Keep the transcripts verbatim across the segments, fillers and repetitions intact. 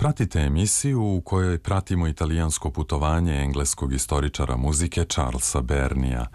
Pratite emisiju u kojoj pratimo italijansko putovanje engleskog istoričara muzike Charlesa Burnija.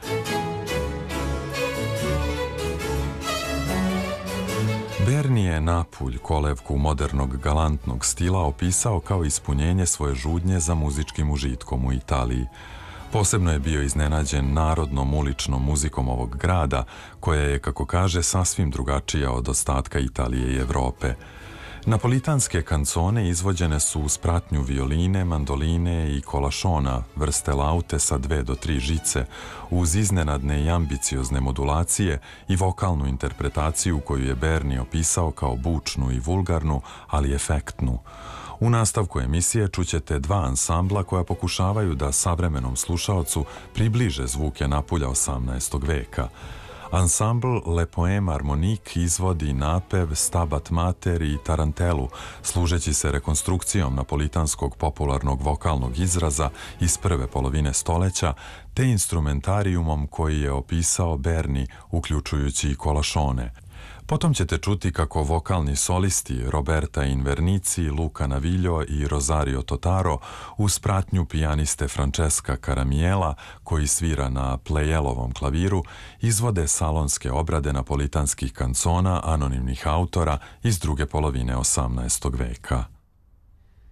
Burni je Napulj, kolevku modernog galantnog stila, opisao kao ispunjenje svoje žudnje za muzičkim užitkom u Italiji. Posebno je bio iznenađen narodnom uličnom muzikom ovog grada, koja je, kako kaže, sasvim drugačija od ostatka Italije i Evrope. Napolitanske kancone izvođene su uz pratnju violine, mandoline i kolašona, vrste laute sa dve do tri žice, uz iznenadne i ambiciozne modulacije i vokalnu interpretaciju koju je Burni opisao kao bučnu i vulgarnu, ali efektnu. U nastavku emisije čućete dva ansambla koja pokušavaju da savremenom slušaocu približe zvuke Napulja osamnaestog veka. Ansambl Le Poème Harmonique izvodi napev, Stabat Mater i tarantelu, služeći se rekonstrukcijom napolitanskog popularnog vokalnog izraza iz prve polovine stoleća, te instrumentarijumom koji je opisao Burni, uključujući i kolašone. Potom ćete čuti kako vokalni solisti Roberta Invernici, Luca Naviglio i Rosario Totaro uz pratnju pijaniste Francesca Caramiela, koji svira na Plejelovom klaviru, izvode salonske obrade napolitanskih kancona anonimnih autora iz druge polovine osamnaestog veka.